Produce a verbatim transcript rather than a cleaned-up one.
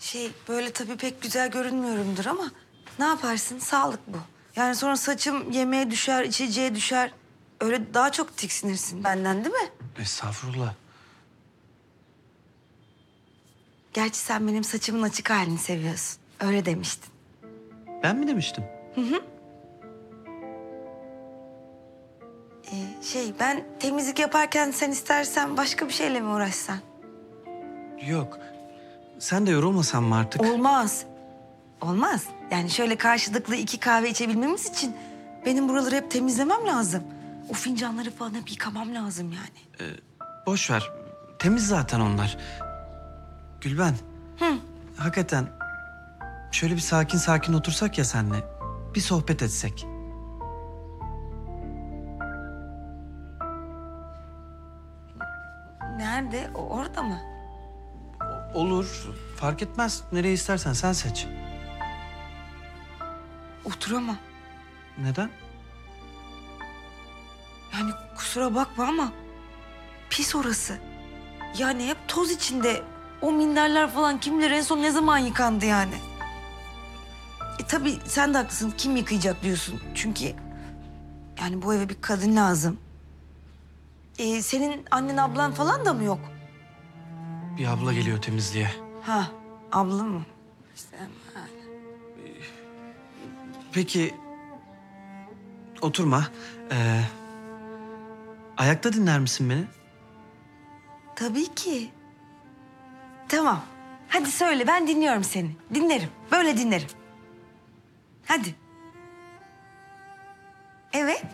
Şey böyle tabii pek güzel görünmüyorumdur ama ne yaparsın? Sağlık bu. Yani sonra saçım yemeğe düşer, içeceğe düşer. Öyle daha çok tiksinirsin benden değil mi? Estağfurullah. Gerçi sen benim saçımın açık halini seviyorsun. Öyle demiştin. Ben mi demiştim? Ee, şey ben temizlik yaparken sen istersen başka bir şeyle mi uğraşsan? Yok. Sen de yorulmasan mı artık? Olmaz. Olmaz. Yani şöyle karşılıklı iki kahve içebilmemiz için benim buraları hep temizlemem lazım. O fincanları falan hep yıkamam lazım yani. Boş ver. Temiz zaten onlar. Gülben. Hı. Hakikaten şöyle bir sakin sakin otursak ya senle. Bir sohbet etsek. Nerede? O, orada mı? Olur. Fark etmez. Nereye istersen sen seç. Oturamam. Neden? Yani kusura bakma ama pis orası. Yani hep toz içinde. O minderler falan kim bilir en son ne zaman yıkandı yani. E tabii sen de haklısın. Kim yıkayacak diyorsun. Çünkü yani bu eve bir kadın lazım. E, senin annen ablan falan da mı yok? Bir abla geliyor temizliğe. Ha, abla mı? İşte ha. Peki oturma. Ee, ayakta dinler misin beni? Tabii ki. Tamam. Hadi söyle ben dinliyorum seni. Dinlerim. Böyle dinlerim. Hadi. Evet.